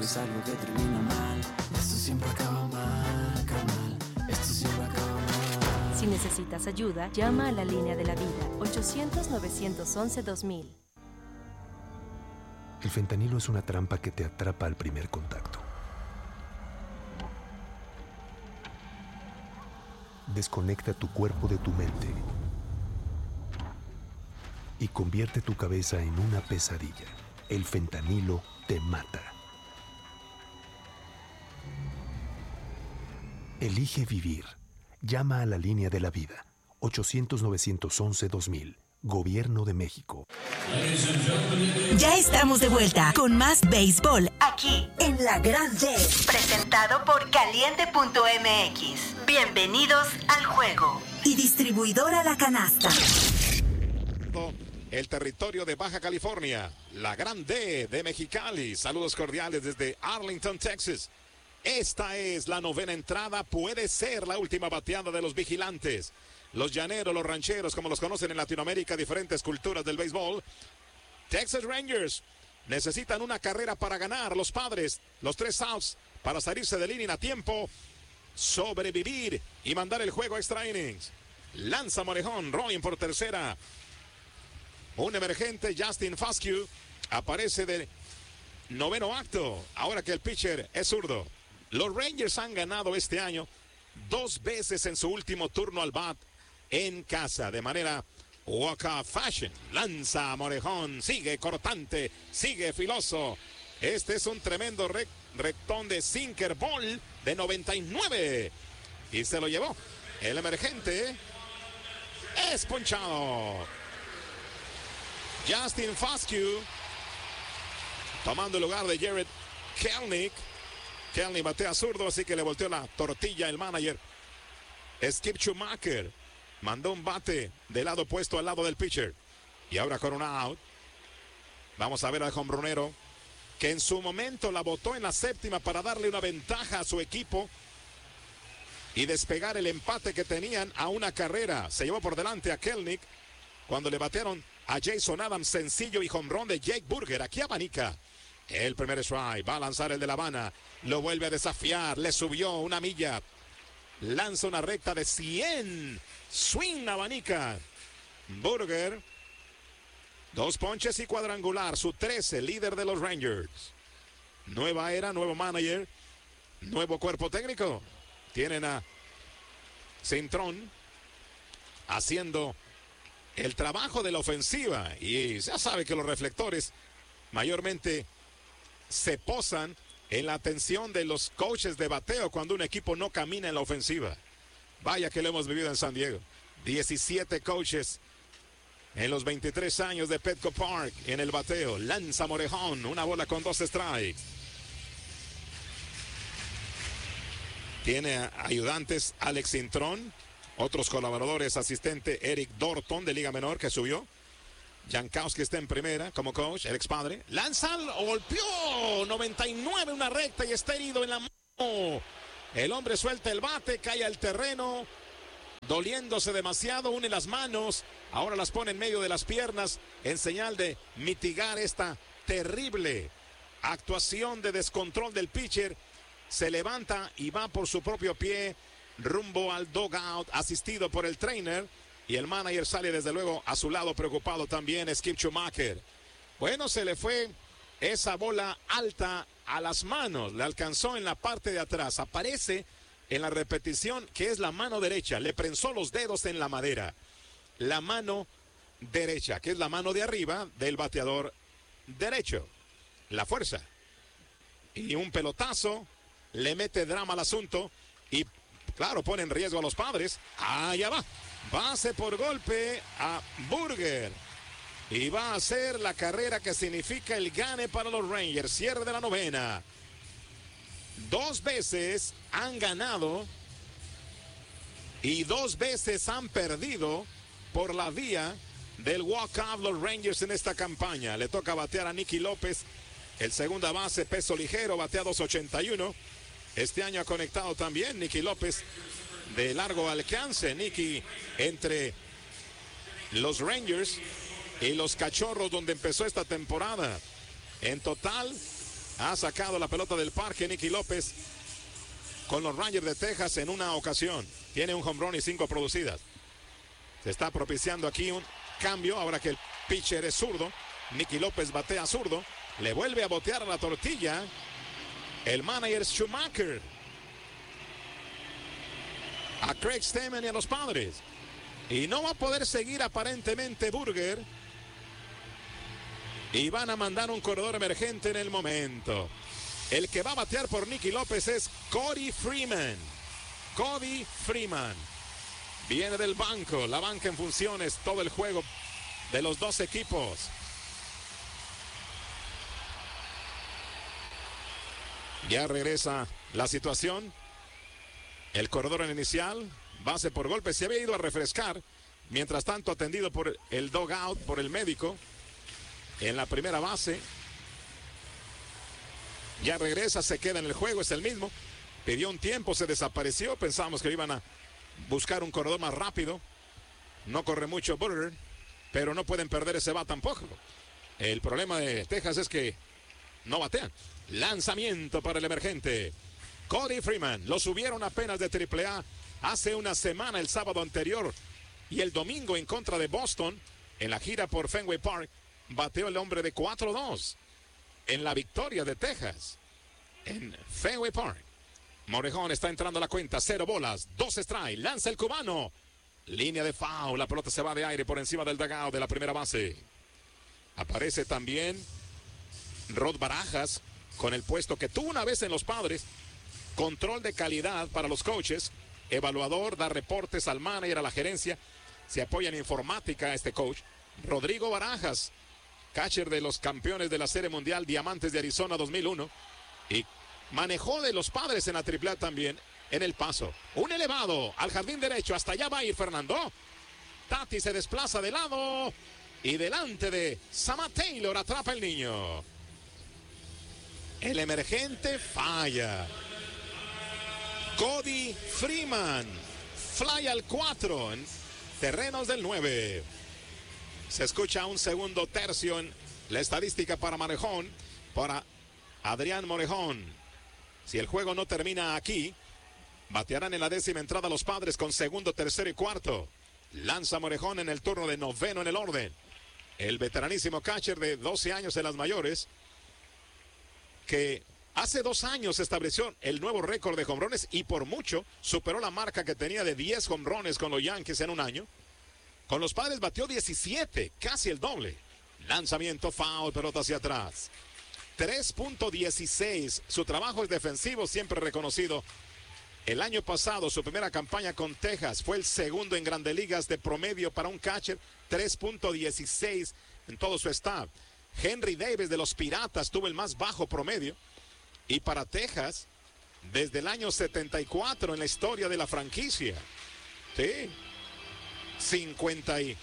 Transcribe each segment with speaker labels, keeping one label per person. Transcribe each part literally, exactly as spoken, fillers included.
Speaker 1: es algo que termina mal. Esto siempre acaba mal, carnal. Esto siempre acaba mal.
Speaker 2: Si necesitas ayuda, llama a la línea de la vida, ochocientos, novecientos once, dos mil.
Speaker 3: El fentanilo es una trampa que te atrapa al primer contacto. Desconecta tu cuerpo de tu mente y convierte tu cabeza en una pesadilla. El fentanilo te mata. Elige vivir. Llama a la línea de la vida. ochocientos, novecientos once, dos mil. Gobierno de México.
Speaker 4: Ya estamos de vuelta con más béisbol aquí en La Gran D. Presentado por Caliente punto M X. Bienvenidos al juego. Y distribuidora La Canasta.
Speaker 5: El territorio de Baja California, La Gran D de Mexicali. Saludos cordiales desde Arlington, Texas. Esta es la novena entrada, puede ser la última bateada de los vigilantes. Los llaneros, los rancheros, como los conocen en Latinoamérica, diferentes culturas del béisbol. Texas Rangers necesitan una carrera para ganar. Los Padres, los tres outs para salirse del inning a tiempo, sobrevivir y mandar el juego a extra innings. Lanza Morejón, Roy por tercera. Un emergente, Justin Foscue, aparece de noveno acto, ahora que el pitcher es zurdo. Los Rangers han ganado este año dos veces en su último turno al bat en casa, de manera walk-off fashion. Lanza Morejón, sigue cortante, sigue filoso. Este es un tremendo rec rectón de sinker ball de noventa y nueve. Y se lo llevó. El emergente es ponchado. Justin Foscue tomando el lugar de Jared Kelenic. Kelenic batea zurdo, así que le volteó la tortilla el manager. Skip Schumacher mandó un bate del lado opuesto al lado del pitcher. Y ahora con un out. Vamos a ver al hombronero, que en su momento la botó en la séptima para darle una ventaja a su equipo y despegar el empate que tenían a una carrera. Se llevó por delante a Kelenic cuando le batearon a Jason Adams, sencillo y home run de Jake Burger. Aquí abanica el primer strike, va a lanzar el de La Habana, lo vuelve a desafiar, le subió una milla, lanza una recta de cien, swing abanica Burger, dos ponches y cuadrangular, su trece, líder de los Rangers. Nueva era, nuevo manager, nuevo cuerpo técnico. Tienen a Cintrón haciendo el trabajo de la ofensiva, y ya sabe que los reflectores mayormente se posan en la atención de los coaches de bateo cuando un equipo no camina en la ofensiva. Vaya que lo hemos vivido en San Diego. diecisiete coaches en los veintitrés años de Petco Park en el bateo. Lanza Morejón, una bola con dos strikes. Tiene ayudantes Alex Cintrón, otros colaboradores, asistente Eric Dorton de Liga Menor que subió. Jankowski está en primera como coach, el ex padre. Lanza, golpeó, noventa y nueve, una recta y está herido en la mano. El hombre suelta el bate, cae al terreno, doliéndose demasiado, une las manos, ahora las pone en medio de las piernas en señal de mitigar esta terrible actuación de descontrol del pitcher. Se levanta y va por su propio pie rumbo al dugout, asistido por el trainer, y el manager sale desde luego a su lado preocupado también. Skip Schumacher. Bueno, se le fue esa bola alta a las manos, le alcanzó en la parte de atrás, aparece en la repetición que es la mano derecha, le prensó los dedos en la madera. La mano derecha, que es la mano de arriba del bateador derecho. La fuerza. Y un pelotazo le mete drama al asunto y claro, pone en riesgo a los Padres. Allá va. Base por golpe a Burger. Y va a ser la carrera que significa el gane para los Rangers. Cierre de la novena. Dos veces han ganado y dos veces han perdido por la vía del walk-off los Rangers en esta campaña. Le toca batear a Nicky López, el segunda base, peso ligero, batea dos ochenta y uno. Este año ha conectado también Nicky López de largo alcance. Nicky entre los Rangers y los Cachorros, donde empezó esta temporada. En total, ha sacado la pelota del parque Nicky López con los Rangers de Texas en una ocasión. Tiene un home run y cinco producidas. Se está propiciando aquí un cambio ahora que el pitcher es zurdo. Nicky López batea zurdo. Le vuelve a botear a la tortilla el manager Schumacher a Craig Stammen y a los Padres. Y no va a poder seguir aparentemente Burger. Y van a mandar un corredor emergente en el momento. El que va a batear por Nicky López es Cody Freeman. Cody Freeman. Viene del banco. La banca en funciones todo el juego de los dos equipos. Ya regresa la situación. El corredor en inicial. Base por golpe. Se había ido a refrescar. Mientras tanto atendido por el dugout, por el médico. En la primera base. Ya regresa, se queda en el juego, es el mismo. Pidió un tiempo, se desapareció. Pensábamos que iban a buscar un corredor más rápido. No corre mucho Burger, pero no pueden perder ese bat tampoco. El problema de Texas es que no batean. Lanzamiento para el emergente Cody Freeman. Lo subieron apenas de triple A hace una semana, el sábado anterior. Y el domingo en contra de Boston, en la gira por Fenway Park, bateó el hombre de cuatro dos. En la victoria de Texas en Fenway Park. Morejón está entrando a la cuenta. Cero bolas, dos strikes. Lanza el cubano. Línea de foul. La pelota se va de aire por encima del dugout de la primera base. Aparece también Rod Barajas con el puesto que tuvo una vez en los Padres. Control de calidad para los coaches. Evaluador, da reportes al manager, a la gerencia. Se apoya en informática este coach. Rodrigo Barajas, catcher de los campeones de la Serie Mundial Diamantes de Arizona dos mil uno. Y manejó de los Padres en la triple A también en El Paso. Un elevado al jardín derecho. Hasta allá va a ir Fernando. Tati se desplaza de lado. Y delante de Sama Taylor atrapa el niño. El emergente falla. Cody Freeman. Fly al cuatro en terrenos del nueve. Se escucha un segundo tercio en la estadística para Morejón, para Adrián Morejón. Si el juego no termina aquí, batearán en la décima entrada los Padres con segundo, tercero y cuarto. Lanza Morejón en el turno de noveno en el orden. El veteranísimo catcher de doce años en las mayores, que hace dos años estableció el nuevo récord de jonrones y por mucho superó la marca que tenía de diez jonrones con los Yankees en un año. Con los Padres batió diecisiete, casi el doble. Lanzamiento, foul, pelota hacia atrás. tres punto dieciséis. Su trabajo es defensivo, siempre reconocido. El año pasado, su primera campaña con Texas, fue el segundo en Grandes Ligas de promedio para un catcher. tres punto dieciséis en todo su staff. Henry Davis de los Piratas tuvo el más bajo promedio. Y para Texas, desde el año setenta y cuatro en la historia de la franquicia. Sí. cincuenta y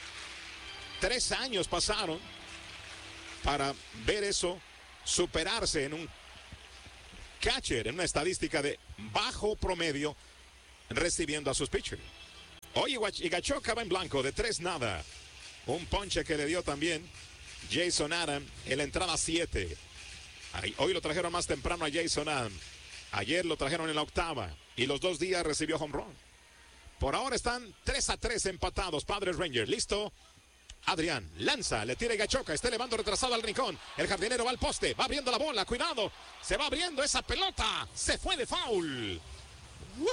Speaker 5: tres años pasaron para ver eso superarse en un catcher, en una estadística de bajo promedio recibiendo a sus pitchers. Hoy Higashioka va en blanco de tres nada. Un ponche que le dio también Jason Adam en la entrada siete. Hoy lo trajeron más temprano a Jason Adam. Ayer lo trajeron en la octava y los dos días recibió home run. Por ahora están tres a tres empatados. Padres Rangers. Listo. Adrián lanza, le tira Higashioka. Está elevando retrasado al rincón. El jardinero va al poste. Va abriendo la bola. Cuidado. Se va abriendo esa pelota. Se fue de foul. Uh.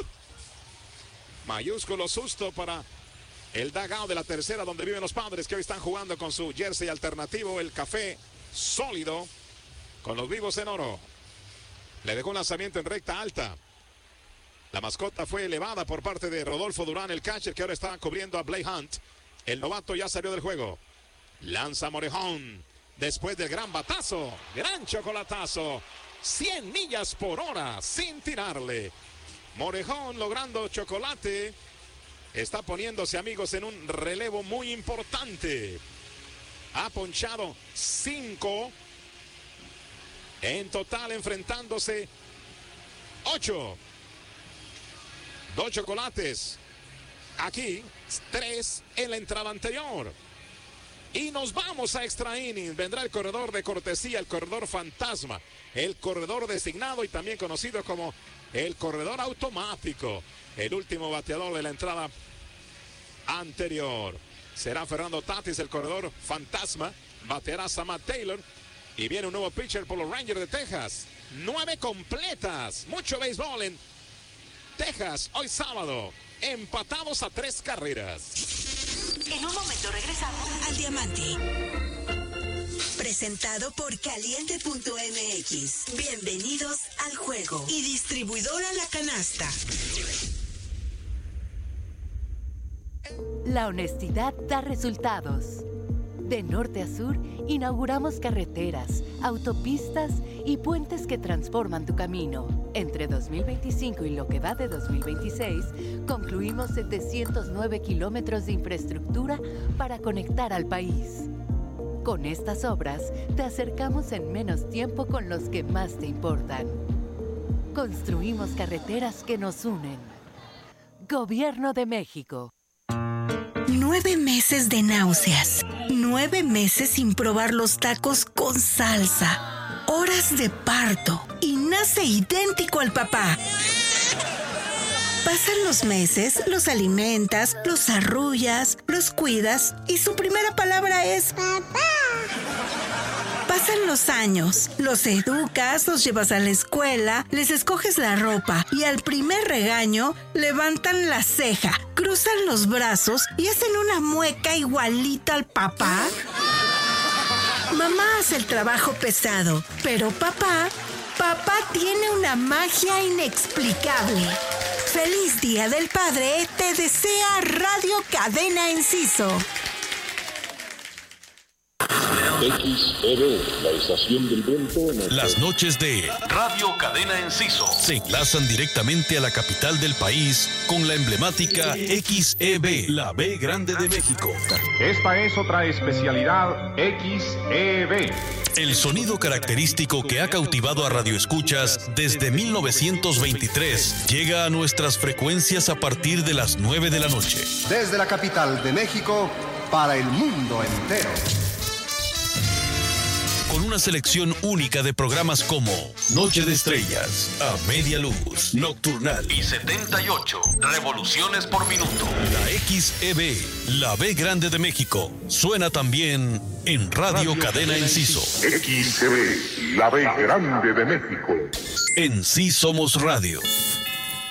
Speaker 5: Mayúsculo susto para el dugout de la tercera donde viven los Padres, que hoy están jugando con su jersey alternativo, el café sólido, con los vivos en oro. Le dejó un lanzamiento en recta alta. La mascota fue elevada por parte de Rodolfo Durán, el catcher que ahora está cubriendo a Blake Hunt. El novato ya salió del juego. Lanza Morejón después del gran batazo, gran chocolatazo. cien millas por hora sin tirarle. Morejón logrando chocolate. Está poniéndose, amigos, en un relevo muy importante. Ha ponchado cinco. En total enfrentándose ocho. Dos chocolates. Aquí, tres en la entrada anterior. Y nos vamos a extra inning. Vendrá el corredor de cortesía, el corredor fantasma, el corredor designado y también conocido como el corredor automático. El último bateador de la entrada anterior será Fernando Tatis, el corredor fantasma. Bateará Samad Taylor. Y viene un nuevo pitcher por los Rangers de Texas. Nueve completas. Mucho béisbol en Texas hoy sábado. Empatados a tres carreras.
Speaker 4: En un momento regresamos al Diamante. Presentado por Caliente punto M X. Bienvenidos al juego. Y distribuidora La Canasta.
Speaker 2: La honestidad da resultados. De norte a sur, inauguramos carreteras, autopistas y puentes que transforman tu camino. Entre dos mil veinticinco y lo que va de dos mil veintiséis, concluimos setecientos nueve kilómetros de infraestructura para conectar al país. Con estas obras, te acercamos en menos tiempo con los que más te importan. Construimos carreteras que nos unen. Gobierno de México.
Speaker 4: Nueve meses de náuseas. Nueve meses sin probar los tacos con salsa. Horas de parto. Y nace idéntico al papá. Pasan los meses, los alimentas, los arrullas, los cuidas y su primera palabra es papá. Pasan los años, los educas, los llevas a la escuela, les escoges la ropa y al primer regaño levantan la ceja, cruzan los brazos y hacen una mueca igualita al papá. Mamá hace el trabajo pesado, pero papá, papá tiene una magia inexplicable. Feliz Día del Padre, te desea Radio Cadena Enciso.
Speaker 6: X E B, la estación del viento.
Speaker 7: Las noches de Radio Cadena Enciso se enlazan directamente a la capital del país con la emblemática X E B, la B grande de México.
Speaker 8: Esta es otra especialidad X E B.
Speaker 7: El sonido característico que ha cautivado a radioescuchas desde mil novecientos veintitrés llega a nuestras frecuencias a partir de las nueve de la noche.
Speaker 9: Desde la capital de México para el mundo entero.
Speaker 7: Con una selección única de programas como Noche de Estrellas, A Media Luz, Nocturnal y setenta y ocho Revoluciones por Minuto. La X E B, la B grande de México, suena también en Radio, Radio Cadena Enciso.
Speaker 6: X E B, la B grande de México.
Speaker 7: En Sí Somos Radio.